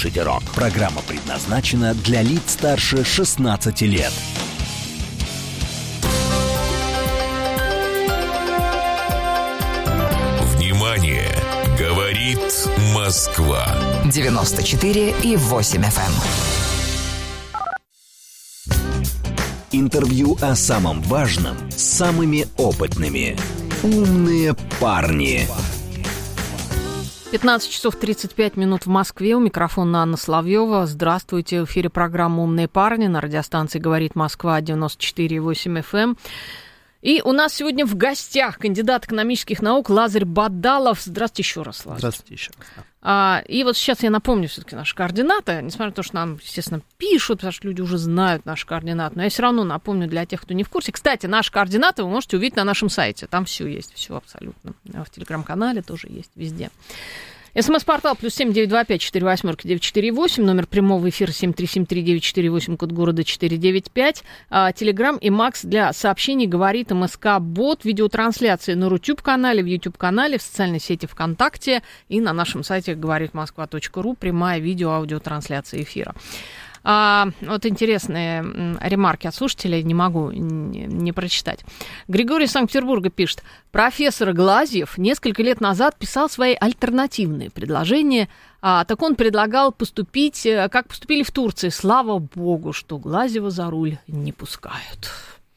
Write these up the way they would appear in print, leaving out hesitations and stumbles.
слушаете рок. Программа предназначена для лиц старше 16 лет. Внимание! Говорит Москва. 94,8 FM. Интервью о самом важном с самыми опытными. «Умные парни». 15 часов 35 минут в Москве. У микрофона Анна Соловьева. Здравствуйте. В эфире программа «Умные парни» на радиостанции «Говорит Москва» 94,8 FM. И у нас сегодня в гостях кандидат экономических наук Лазарь Бадалов. Здравствуйте еще раз, Лазарь. Здравствуйте еще раз. И вот сейчас я напомню все-таки наши координаты, несмотря на то, что нам, естественно, пишут, потому что люди уже знают наши координаты, но я все равно напомню для тех, кто не в курсе. Кстати, наши координаты вы можете увидеть на нашем сайте, там все есть, все абсолютно. В телеграм-канале тоже есть, везде. СМС-портал +7 925 48 948, номер прямого эфира 7373948, код города 495. Телеграм и Макс для сообщений говорит МСК-бот. Видеотрансляции на Рутюб-канале, в Ютуб-канале, в социальной сети ВКонтакте и на нашем сайте говоритмосква.ру. Прямая видео-аудиотрансляция эфира. Вот интересные ремарки от слушателей, не могу не прочитать. Григорий из Санкт-Петербурга пишет. Профессор Глазьев несколько лет назад писал свои альтернативные предложения. Так он предлагал поступить, как поступили в Турции. Слава богу, что Глазьева за руль не пускают.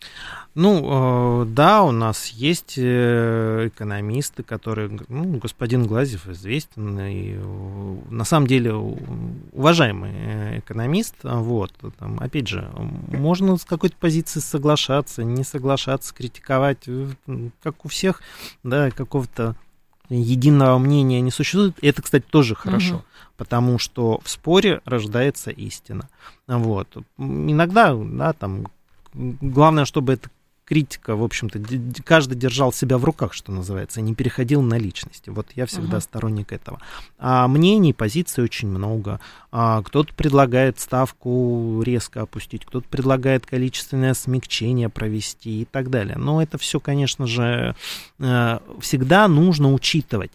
Ну, да, у нас есть экономисты, которые... господин Глазьев известен, и на самом деле уважаемый экономист. Вот, там, опять же, можно с какой-то позиции соглашаться, не соглашаться, критиковать, как у всех, да, какого-то единого мнения не существует. И это, кстати, тоже хорошо, потому что в споре рождается истина. Вот. Иногда, да, там, главное, чтобы это критика, в общем-то, каждый держал себя в руках, что называется, не переходил на личности. Вот я всегда сторонник этого. А мнений, позиций очень много. Кто-то предлагает ставку резко опустить, кто-то предлагает количественное смягчение провести и так далее. Но это все, конечно же, всегда нужно учитывать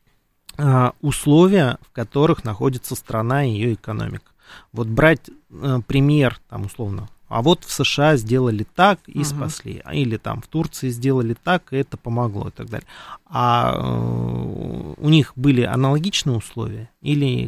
условия, в которых находится страна и ее экономика. Вот брать пример, там, условно, а вот в США сделали так и спасли, или там в Турции сделали так, и это помогло, и так далее. А у них были аналогичные условия, или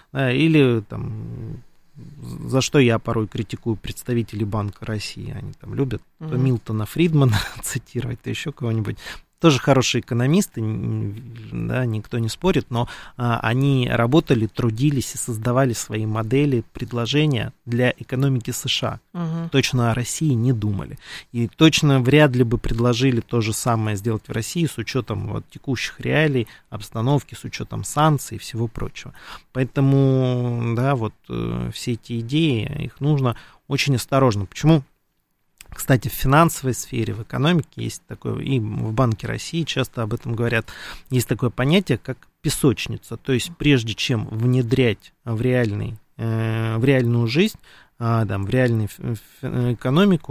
там, за что я порой критикую представителей Банка России, они там любят то Милтона Фридмана цитировать, то еще кого-нибудь. Тоже хорошие экономисты, да, никто не спорит, но они работали, трудились и создавали свои модели, предложения для экономики США. Точно о России не думали. И точно вряд ли бы предложили то же самое сделать в России с учетом вот текущих реалий, обстановки, с учетом санкций и всего прочего. Поэтому, да, вот все эти идеи, их нужно очень осторожно. Почему? Кстати, в финансовой сфере, в экономике есть такое, и в Банке России часто об этом говорят, есть такое понятие, как песочница. То есть прежде чем внедрять в реальную жизнь, там, в реальную экономику,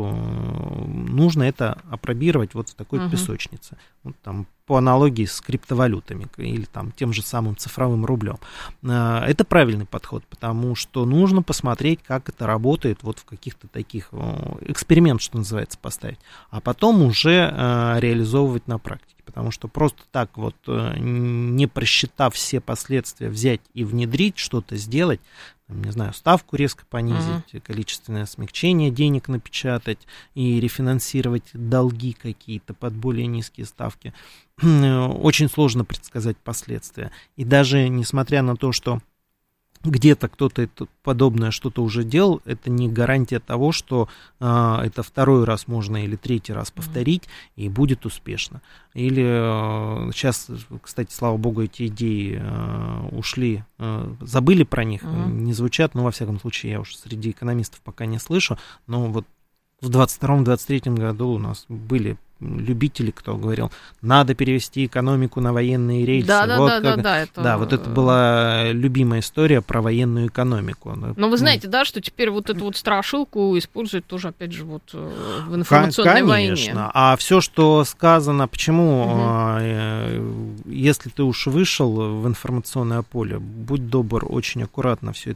нужно это опробировать вот в такой песочнице. Вот, там, по аналогии с криптовалютами или там, тем же самым цифровым рублем. Это правильный подход, потому что нужно посмотреть, как это работает, вот в каких-то таких эксперимент, что называется, поставить, а потом уже реализовывать на практике. Потому что просто так вот, не просчитав все последствия, взять и внедрить, что-то сделать, не знаю, ставку резко понизить, количественное смягчение денег напечатать и рефинансировать долги какие-то под более низкие ставки, очень сложно предсказать последствия. И даже несмотря на то, что где-то кто-то это подобное что-то уже делал, это не гарантия того, что это второй раз можно или третий раз повторить и будет успешно. Или сейчас, кстати, слава богу, эти идеи ушли, забыли про них, не звучат, но во всяком случае я уж среди экономистов пока не слышу, но вот в 22-23 году у нас были любители, кто говорил, надо перевести экономику на военные рельсы. Вот это была любимая история про военную экономику. Но вы знаете, да, что теперь вот эту вот страшилку используют тоже, опять же, вот в информационной войне. Конечно. А все, что сказано, почему, если ты уж вышел в информационное поле, будь добр, очень аккуратно все это